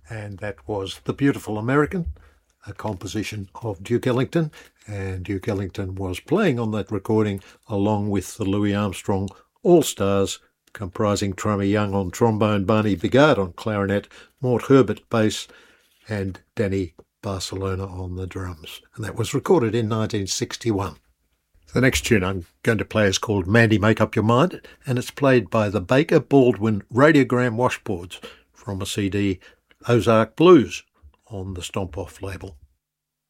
And that was The Beautiful American, a composition of Duke Ellington, and Duke Ellington was playing on that recording along with the Louis Armstrong All-Stars, comprising Trummy Young on trombone, Barney Bigard on clarinet, Mort Herbert bass, and Danny Barcelona on the drums. And that was recorded in 1961. The next tune I'm going to play is called Mandy Make Up Your Mind, and it's played by the Baker Baldwin Radiogram Washboards from a CD, Ozark Blues, on the Stomp Off label.